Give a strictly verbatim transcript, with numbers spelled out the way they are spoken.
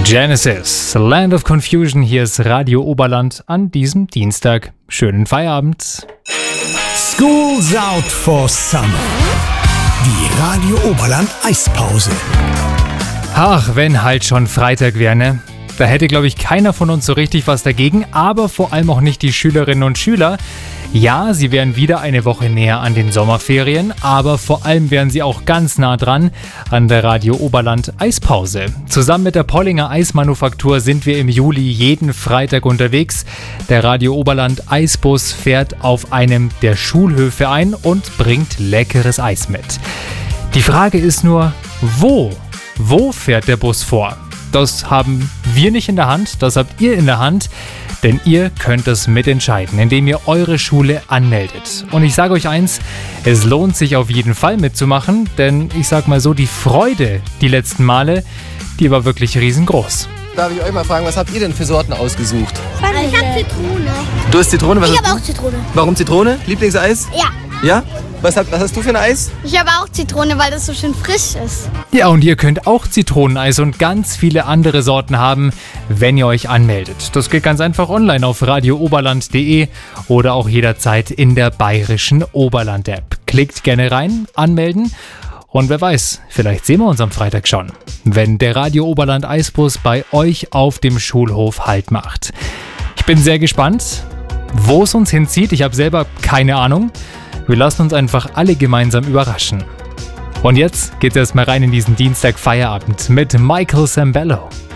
Genesis, Land of Confusion, hier ist Radio Oberland an diesem Dienstag. Schönen Feierabend. School's out for summer. Die Radio Oberland Eispause. Ach, wenn halt schon Freitag wäre, ne? Da hätte, glaube ich, keiner von uns so richtig was dagegen, aber vor allem auch nicht die Schülerinnen und Schüler. Ja, sie wären wieder eine Woche näher an den Sommerferien, aber vor allem wären sie auch ganz nah dran an der Radio Oberland Eispause. Zusammen mit der Pollinger Eismanufaktur sind wir im Juli jeden Freitag unterwegs. Der Radio Oberland Eisbus fährt auf einem der Schulhöfe ein und bringt leckeres Eis mit. Die Frage ist nur, wo? Wo fährt der Bus vor? Das haben wir nicht in der Hand, das habt ihr in der Hand, denn ihr könnt es mitentscheiden, indem ihr eure Schule anmeldet. Und ich sage euch eins, es lohnt sich auf jeden Fall mitzumachen, denn ich sag mal so, die Freude die letzten Male, die war wirklich riesengroß. Darf ich euch mal fragen, was habt ihr denn für Sorten ausgesucht? Ich hab Zitrone. Du hast Zitrone? Was Ich hast habe du? auch Zitrone. Warum Zitrone? Lieblingseis? Ja. Ja? Was, hat, was hast du für ein Eis? Ich habe auch Zitrone, weil das so schön frisch ist. Ja, und ihr könnt auch Zitroneneis und ganz viele andere Sorten haben, wenn ihr euch anmeldet. Das geht ganz einfach online auf radio oberland punkt de oder auch jederzeit in der bayerischen Oberland-App. Klickt gerne rein, anmelden und wer weiß, vielleicht sehen wir uns am Freitag schon, wenn der Radio Oberland Eisbus bei euch auf dem Schulhof Halt macht. Ich bin sehr gespannt, wo es uns hinzieht. Ich habe selber keine Ahnung. Wir lassen uns einfach alle gemeinsam überraschen. Und jetzt geht's erstmal rein in diesen Dienstag Feierabend mit Michael Sambello.